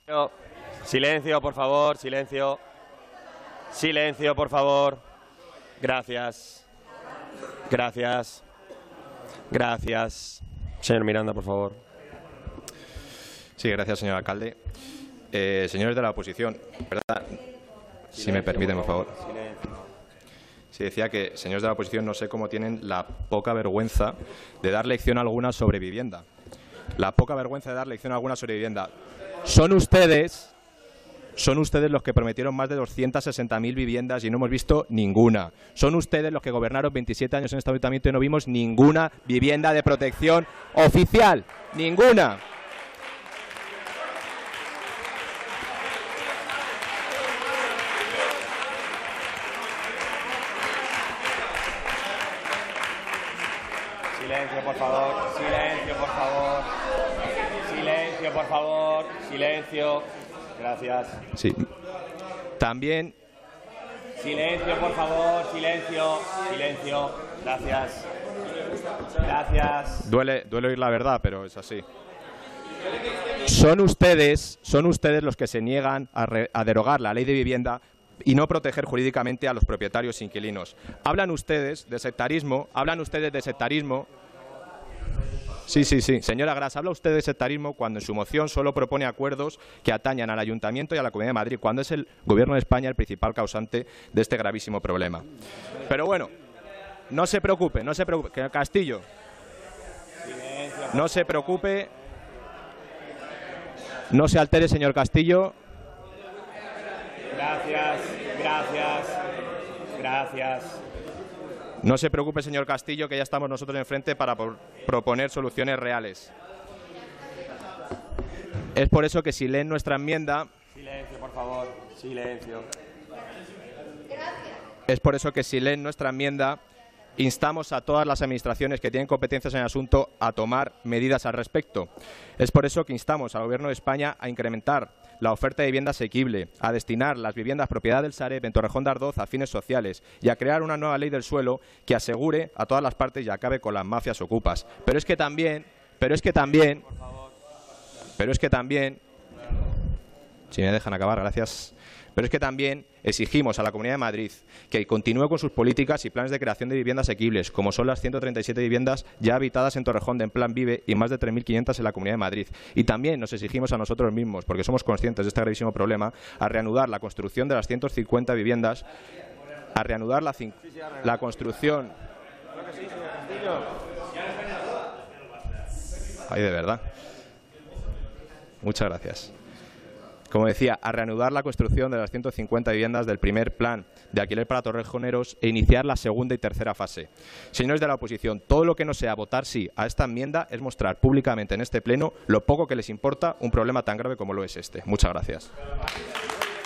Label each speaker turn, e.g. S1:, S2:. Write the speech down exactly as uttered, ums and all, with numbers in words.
S1: Silencio, por favor, silencio. Silencio, por favor. Gracias. Gracias. Gracias. Señor Miranda, por favor.
S2: Sí, gracias, señor alcalde. Eh, señores de la oposición, ¿verdad? Si
S1: Silencio,
S2: me permiten, por favor.
S1: Silencio.
S2: Sí, decía que, señores de la oposición, no sé cómo tienen la poca vergüenza de dar lección alguna sobre vivienda. La poca vergüenza de dar lección alguna sobre vivienda. Son ustedes, son ustedes los que prometieron más de doscientas sesenta mil viviendas y no hemos visto ninguna. Son ustedes los que gobernaron veintisiete años en este ayuntamiento y no vimos ninguna vivienda de protección oficial. Ninguna.
S1: Silencio, por favor. Silencio, por favor. Silencio, por favor. Silencio. Gracias.
S2: Sí. También.
S1: Silencio, por favor. Silencio. Silencio. Gracias. Gracias.
S2: Duele, duele oír la verdad, pero es así. Son ustedes, son ustedes los que se niegan a, re, a derogar la ley de vivienda y no proteger jurídicamente a los propietarios inquilinos. Hablan ustedes de sectarismo, hablan ustedes de sectarismo. Sí, sí, sí. Señora Gras, habla usted de sectarismo cuando en su moción solo propone acuerdos que atañan al Ayuntamiento y a la Comunidad de Madrid, cuando es el Gobierno de España el principal causante de este gravísimo problema. Pero bueno, no se preocupe, no se preocupe. Castillo, no se preocupe. No se altere, señor Castillo.
S1: Gracias, gracias, gracias.
S2: No se preocupe, señor Castillo, que ya estamos nosotros enfrente para por proponer soluciones reales. Es por eso que si leen nuestra enmienda...
S1: Silencio, por favor. Silencio.
S2: Es por eso que si leen nuestra enmienda, instamos a todas las administraciones que tienen competencias en el asunto a tomar medidas al respecto. Es por eso que instamos al Gobierno de España a incrementar la oferta de vivienda asequible, a destinar las viviendas propiedad del Sareb en Torrejón de Ardoz a fines sociales y a crear una nueva ley del suelo que asegure a todas las partes y acabe con las mafias ocupas. Pero es que también, pero es que también, pero es que también, si me dejan acabar, gracias. Pero es que también exigimos a la Comunidad de Madrid que continúe con sus políticas y planes de creación de viviendas asequibles, como son las ciento treinta y siete viviendas ya habitadas en Torrejón de en Plan Vive y más de tres mil quinientas en la Comunidad de Madrid. Y también nos exigimos a nosotros mismos, porque somos conscientes de este gravísimo problema, a reanudar la construcción de las ciento cincuenta viviendas, a reanudar la, la construcción... Ay, de verdad. Muchas gracias. Como decía, a reanudar la construcción de las ciento cincuenta viviendas del primer plan de alquiler para torrejoneros e iniciar la segunda y tercera fase. Señores de la oposición, todo lo que no sea votar sí a esta enmienda es mostrar públicamente en este pleno lo poco que les importa un problema tan grave como lo es este. Muchas gracias.